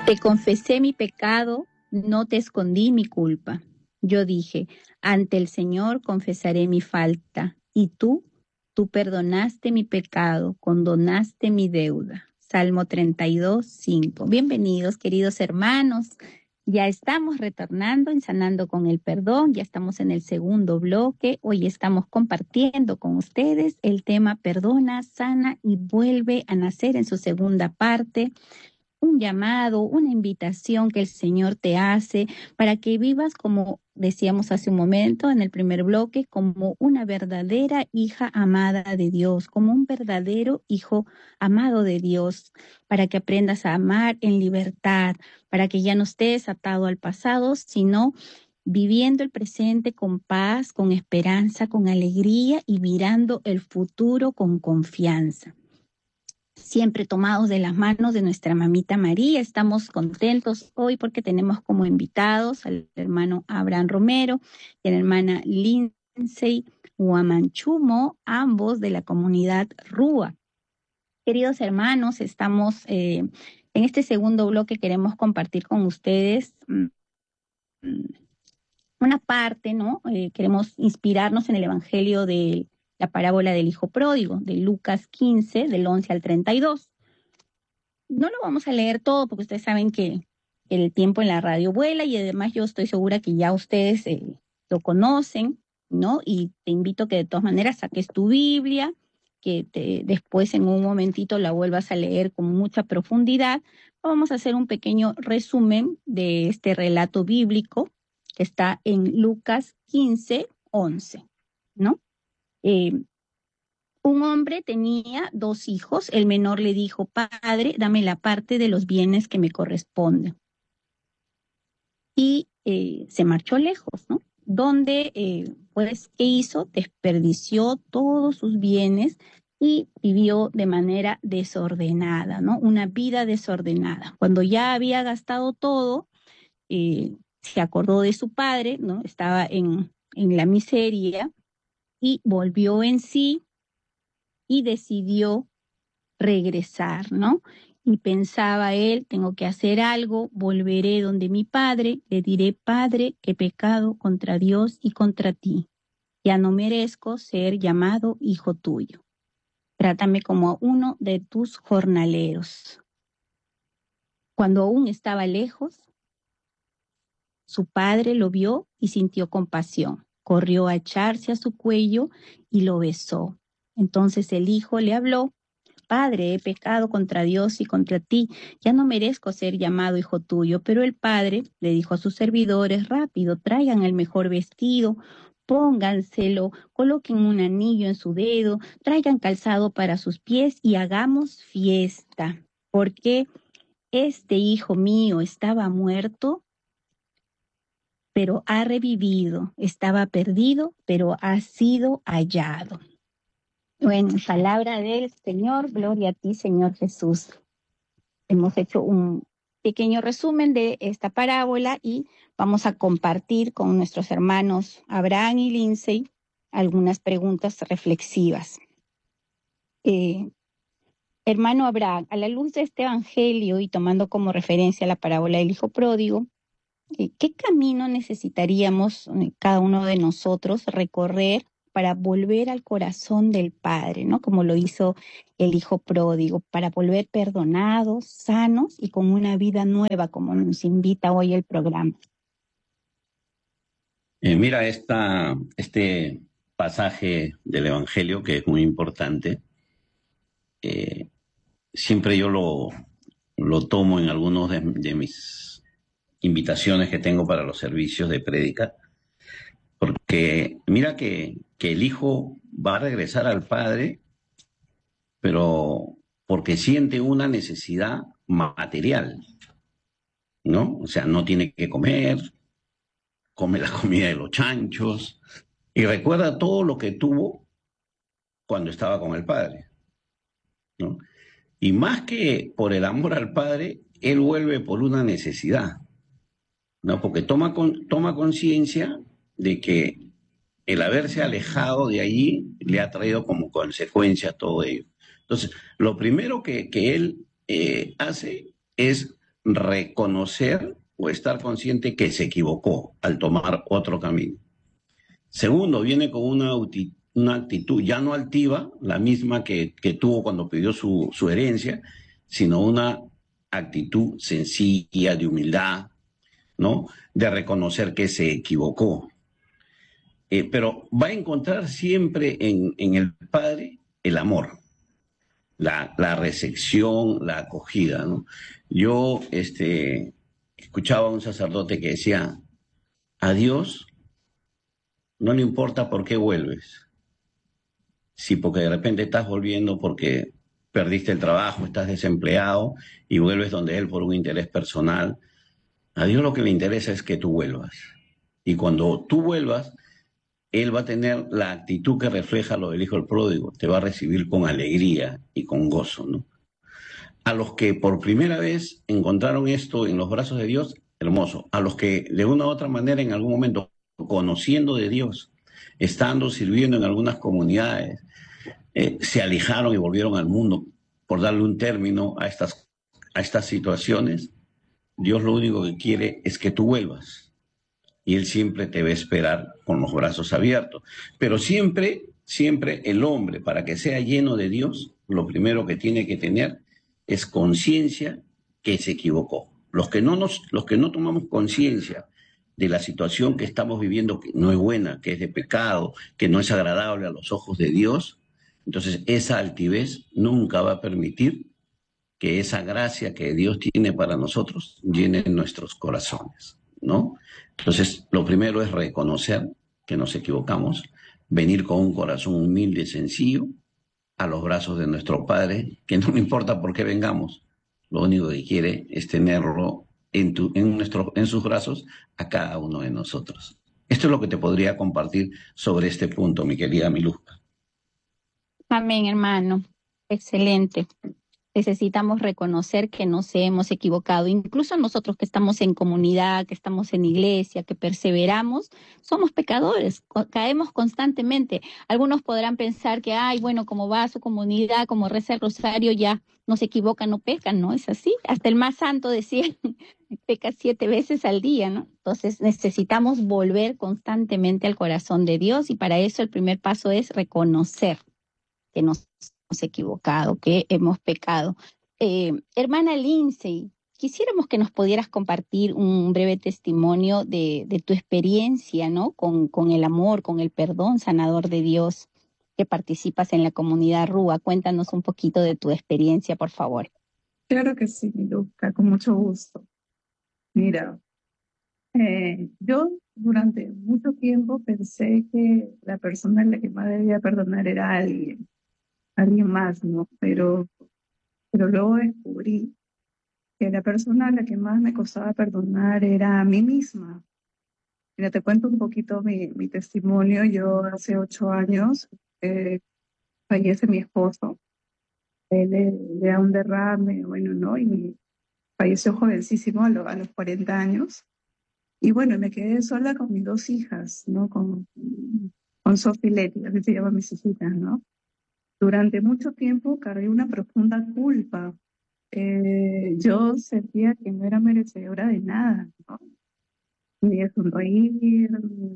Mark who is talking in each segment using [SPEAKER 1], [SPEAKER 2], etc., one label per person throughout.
[SPEAKER 1] Te confesé mi pecado, no te escondí mi culpa. Yo dije, ante el Señor confesaré mi falta. Y tú perdonaste mi pecado, condonaste mi deuda. Salmo 32, 5. Bienvenidos, queridos hermanos. Ya estamos retornando en Sanando con el Perdón. Ya estamos en el segundo bloque. Hoy estamos compartiendo con ustedes el tema Perdona, sana y vuelve a nacer en su segunda parte. Un llamado, una invitación que el Señor te hace para que vivas, como decíamos hace un momento en el primer bloque, como una verdadera hija amada de Dios, como un verdadero hijo amado de Dios, para que aprendas a amar en libertad, para que ya no estés atado al pasado, sino viviendo el presente con paz, con esperanza, con alegría y mirando el futuro con confianza. Siempre tomados de las manos de nuestra mamita María. Estamos contentos hoy porque tenemos como invitados al hermano Abraham Romero y a la hermana Lindsay Huamanchumo, ambos de la comunidad Rúa. Queridos hermanos, estamos en este segundo bloque, queremos compartir con ustedes una parte, ¿no? Queremos inspirarnos en el Evangelio de la parábola del Hijo Pródigo, de Lucas 15, del 11 al 32. No lo vamos a leer todo porque ustedes saben que el tiempo en la radio vuela y además yo estoy segura que ya ustedes lo conocen, ¿no? Y te invito a que de todas maneras saques tu Biblia, que después en un momentito la vuelvas a leer con mucha profundidad. Vamos a hacer un pequeño resumen de este relato bíblico que está en Lucas 15, 11, ¿no? Un hombre tenía 2 hijos. El menor le dijo, padre, dame la parte de los bienes que me corresponde. Y se marchó lejos, ¿no? Donde, pues, ¿qué hizo? Desperdició todos sus bienes y vivió de manera desordenada, ¿no? Una vida desordenada. Cuando ya había gastado todo, se acordó de su padre, ¿no? Estaba en la miseria y volvió en sí y decidió regresar, ¿no? Y pensaba él, tengo que hacer algo, volveré donde mi padre, le diré, Padre, he pecado contra Dios y contra ti. Ya no merezco ser llamado hijo tuyo. Trátame como uno de tus jornaleros. Cuando aún estaba lejos, su padre lo vio y sintió compasión. Corrió a echarse a su cuello y lo besó. Entonces el hijo le habló, Padre, he pecado contra Dios y contra ti, ya no merezco ser llamado hijo tuyo. Pero el padre le dijo a sus servidores, rápido, traigan el mejor vestido, pónganselo, coloquen un anillo en su dedo, traigan calzado para sus pies y hagamos fiesta. Porque este hijo mío estaba muerto, pero ha revivido, estaba perdido, pero ha sido hallado. Bueno, palabra del Señor, gloria a ti, Señor Jesús. Hemos hecho un pequeño resumen de esta parábola y vamos a compartir con nuestros hermanos Abraham y Lindsay algunas preguntas reflexivas. Hermano Abraham, a la luz de este evangelio y tomando como referencia la parábola del Hijo Pródigo, ¿qué camino necesitaríamos cada uno de nosotros recorrer para volver al corazón del Padre, ¿no? Como lo hizo el Hijo Pródigo, para volver perdonados, sanos y con una vida nueva, como nos invita hoy el programa?
[SPEAKER 2] Mira este pasaje del Evangelio que es muy importante. Siempre yo lo tomo en algunos de mis invitaciones que tengo para los servicios de prédica, porque mira que el hijo va a regresar al padre, pero porque siente una necesidad material, ¿no? O sea, no tiene que comer, come la comida de los chanchos y recuerda todo lo que tuvo cuando estaba con el padre, ¿no? Y más que por el amor al padre, él vuelve por una necesidad, ¿no? Porque toma conciencia de que el haberse alejado de allí le ha traído como consecuencia todo ello. Entonces, lo primero que él hace es reconocer o estar consciente que se equivocó al tomar otro camino. Segundo, viene con una actitud ya no altiva, la misma que tuvo cuando pidió su herencia, sino una actitud sencilla, de humildad, ¿no? De reconocer que se equivocó. Pero va a encontrar siempre en el Padre el amor, la recepción, la acogida, ¿no? Yo escuchaba a un sacerdote que decía, a Dios no le importa por qué vuelves. Sí, porque de repente estás volviendo porque perdiste el trabajo, estás desempleado y vuelves donde Él por un interés personal. A Dios lo que le interesa es que tú vuelvas. Y cuando tú vuelvas, Él va a tener la actitud que refleja lo del hijo del pródigo. Te va a recibir con alegría y con gozo, ¿no? A los que por primera vez encontraron esto en los brazos de Dios, hermoso. A los que de una u otra manera en algún momento, conociendo de Dios, estando sirviendo en algunas comunidades, se alejaron y volvieron al mundo, por darle un término a estas situaciones, Dios lo único que quiere es que tú vuelvas. Y Él siempre te va a esperar con los brazos abiertos. Pero siempre, siempre el hombre, para que sea lleno de Dios, lo primero que tiene que tener es conciencia que se equivocó. Los que no tomamos conciencia de la situación que estamos viviendo, que no es buena, que es de pecado, que no es agradable a los ojos de Dios, entonces esa altivez nunca va a permitir que esa gracia que Dios tiene para nosotros llene nuestros corazones, ¿no? Entonces, lo primero es reconocer que nos equivocamos, venir con un corazón humilde y sencillo a los brazos de nuestro Padre, que no me importa por qué vengamos, lo único que quiere es tenerlo en sus brazos a cada uno de nosotros. Esto es lo que te podría compartir sobre este punto, mi querida Miluzca.
[SPEAKER 1] Amén, hermano. Excelente. Necesitamos reconocer que nos hemos equivocado. Incluso nosotros que estamos en comunidad, que estamos en iglesia, que perseveramos, somos pecadores, caemos constantemente. Algunos podrán pensar que, ay, bueno, como va a su comunidad, como reza el rosario, ya no se equivoca, no peca, no es así. Hasta el más santo decía, peca 7 veces al día, ¿no? Entonces necesitamos volver constantemente al corazón de Dios y para eso el primer paso es reconocer que nos hemos equivocado, que hemos pecado. Hermana Lindsay, quisiéramos que nos pudieras compartir un breve testimonio de tu experiencia, ¿no? Con el amor, con el perdón sanador de Dios que participas en la comunidad Rúa. Cuéntanos un poquito de tu experiencia, por favor.
[SPEAKER 3] Claro que sí, Luca, con mucho gusto. Mira, yo durante mucho tiempo pensé que la persona a la que más debía perdonar era alguien más, ¿no? Pero luego descubrí que la persona a la que más me costaba perdonar era a mí misma. Mira, te cuento un poquito mi testimonio. Yo hace 8 años fallece mi esposo. Él le da un derrame, bueno, ¿no? Y falleció jovencísimo a los 40 años. Y bueno, me quedé sola con mis 2 hijas, ¿no? Con Sophie y Leti, así se llaman mis hijitas, ¿no? Durante mucho tiempo cargué una profunda culpa. Yo sentía que no era merecedora de nada, ¿no? Ni de sonreír,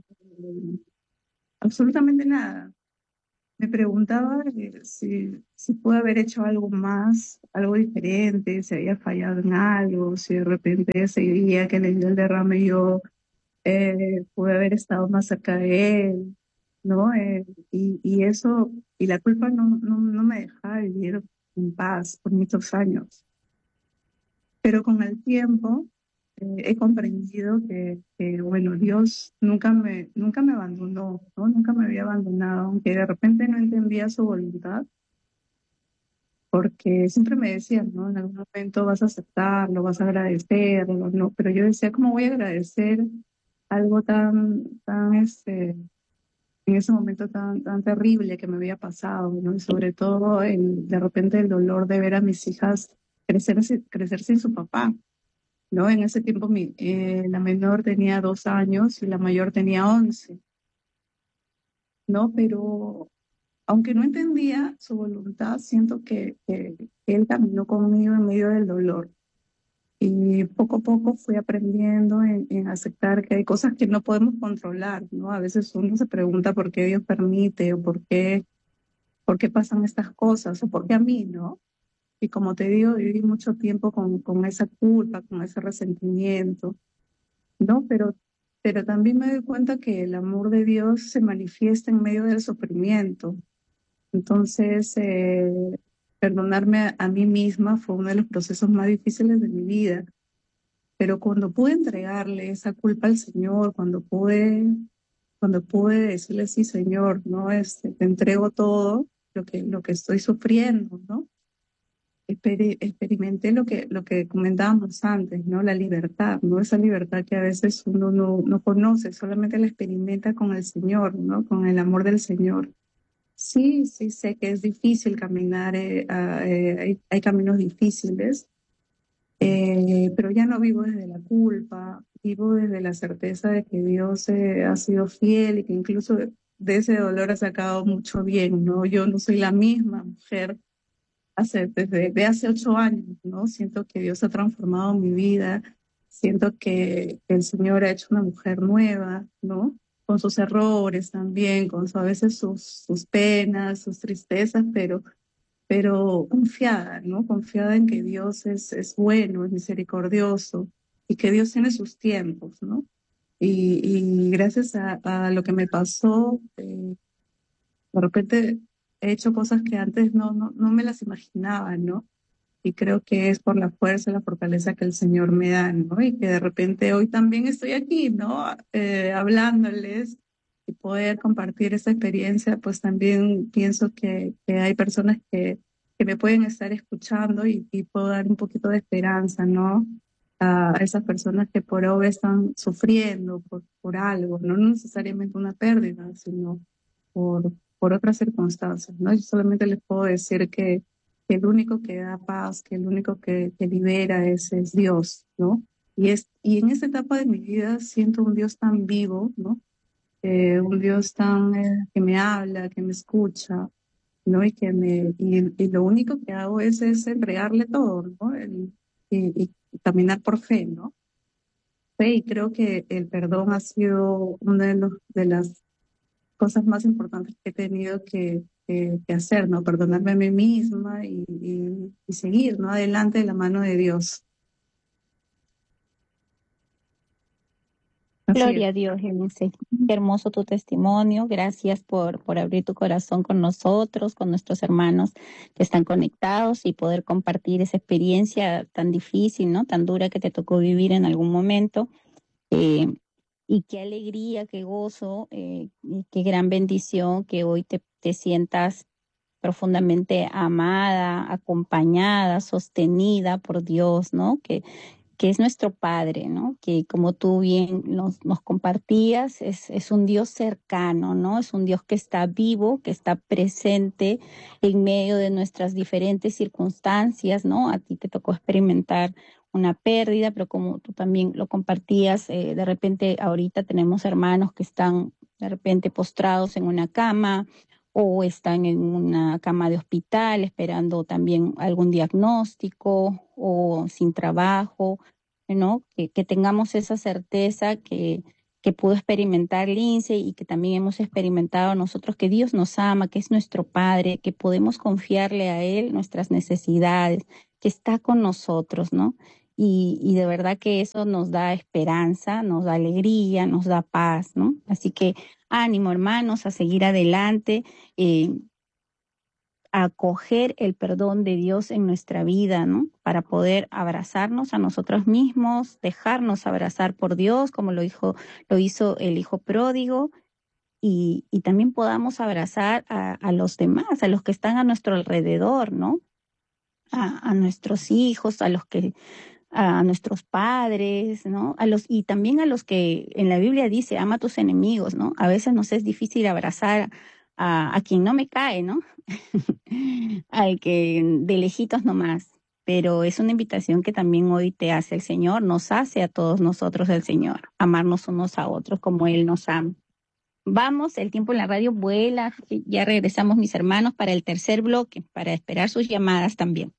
[SPEAKER 3] absolutamente nada. Me preguntaba si pude haber hecho algo más, algo diferente, si había fallado en algo, si de repente ese día que le dio el derrame yo pude haber estado más cerca de él, ¿no? Y eso, y la culpa no me dejaba vivir en paz por muchos años. Pero con el tiempo he comprendido bueno, Dios nunca me abandonó, ¿no? Nunca me había abandonado, aunque de repente no entendía su voluntad, porque siempre me decían, ¿no? En algún momento vas a aceptarlo, vas a agradecerlo, ¿no? Pero yo decía, ¿cómo voy a agradecer algo en ese momento tan terrible que me había pasado, ¿no? Y sobre todo, de repente, el dolor de ver a mis hijas crecer sin su papá, ¿no? En ese tiempo la menor tenía 2 años y la mayor tenía 11, ¿no? Pero aunque no entendía su voluntad, siento que él caminó conmigo en medio del dolor. Y poco a poco fui aprendiendo en aceptar que hay cosas que no podemos controlar, ¿no? A veces uno se pregunta por qué Dios permite o por qué pasan estas cosas o por qué a mí, ¿no? Y como te digo, viví mucho tiempo con esa culpa, con ese resentimiento, ¿no? Pero también me doy cuenta que el amor de Dios se manifiesta en medio del sufrimiento. Entonces, perdonarme a mí misma fue uno de los procesos más difíciles de mi vida. Pero cuando pude entregarle esa culpa al Señor, cuando pude decirle, sí, Señor, ¿no? Te entrego todo lo que estoy sufriendo, ¿no? Experimenté lo que comentábamos antes, ¿no? La libertad, ¿no? Esa libertad que a veces uno no conoce, solamente la experimenta con el Señor, ¿no? Con el amor del Señor. Sí, sí, sé que es difícil caminar, hay caminos difíciles, pero ya no vivo desde la culpa, vivo desde la certeza de que Dios ha sido fiel y que incluso de ese dolor ha sacado mucho bien, ¿no? Yo no soy la misma mujer desde hace 8 años, ¿no? Siento que Dios ha transformado mi vida, siento que el Señor ha hecho una mujer nueva, ¿no? Con sus errores también, a veces sus penas, sus tristezas, pero confiada, ¿no? Confiada en que Dios es bueno, es misericordioso y que Dios tiene sus tiempos, ¿no? Y gracias a lo que me pasó, de repente he hecho cosas que antes no me las imaginaba, ¿no? Y creo que es por la fuerza, la fortaleza que el Señor me da, ¿no? Y que de repente hoy también estoy aquí, ¿no? Hablándoles y poder compartir esa experiencia, pues también pienso que hay personas que me pueden estar escuchando y puedo dar un poquito de esperanza, ¿no? A esas personas que por hoy están sufriendo por algo, no necesariamente una pérdida, sino por otras circunstancias, ¿no? Yo solamente les puedo decir que el único que da paz, que el único que libera es Dios, ¿no? Y en esta etapa de mi vida siento un Dios tan vivo, ¿no? Un Dios tan que me habla, que me escucha, ¿no? Y lo único que hago es entregarle todo, ¿no? Y caminar por fe, ¿no? Fe, y creo que el perdón ha sido una de las cosas más importantes que he tenido que hacer, ¿no? Perdonarme a mí misma y seguir, ¿no? Adelante de la mano de Dios. Así es.
[SPEAKER 1] Gloria a Dios, Eunice. Qué hermoso tu testimonio. Gracias por abrir tu corazón con nosotros, con nuestros hermanos que están conectados y poder compartir esa experiencia tan difícil, ¿no? Tan dura que te tocó vivir en algún momento. Eh, y qué alegría, qué gozo, y qué gran bendición que hoy te sientas profundamente amada, acompañada, sostenida por Dios, ¿no? Que es nuestro Padre, ¿no? Que como tú bien nos compartías, es un Dios cercano, ¿no? Es un Dios que está vivo, que está presente en medio de nuestras diferentes circunstancias, ¿no? A ti te tocó experimentar una pérdida, pero como tú también lo compartías, de repente ahorita tenemos hermanos que están de repente postrados en una cama o están en una cama de hospital esperando también algún diagnóstico o sin trabajo, ¿no? Que tengamos esa certeza que pudo experimentar Lince y que también hemos experimentado nosotros, que Dios nos ama, que es nuestro Padre, que podemos confiarle a Él nuestras necesidades, que está con nosotros, ¿no? Y de verdad que eso nos da esperanza, nos da alegría, nos da paz, ¿no? Así que ánimo, hermanos, a seguir adelante. eh, a acoger el perdón de Dios en nuestra vida, ¿no? Para poder abrazarnos a nosotros mismos, dejarnos abrazar por Dios, como lo hizo el hijo pródigo, y también podamos abrazar a los demás, a los que están a nuestro alrededor, ¿no? A nuestros hijos, a nuestros padres, ¿no? Y también a los que en la Biblia dice, ama a tus enemigos, ¿no? A veces nos es difícil abrazar a quien no me cae, ¿no? Al que de lejitos nomás. Pero es una invitación que también hoy te hace el Señor, nos hace a todos nosotros el Señor, amarnos unos a otros como Él nos ama. Vamos, el tiempo en la radio vuela, ya regresamos mis hermanos para el tercer bloque, para esperar sus llamadas también.